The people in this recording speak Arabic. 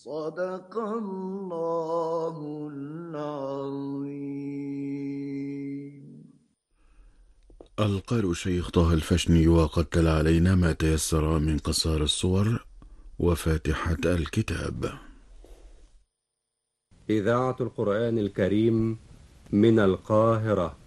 صدق الله العظيم. القارئ الشيخ طه الفشني، وقد تلا علينا ما تيسر من قصار الصور وفاتحة الكتاب. إذاعة القرآن الكريم من القاهرة.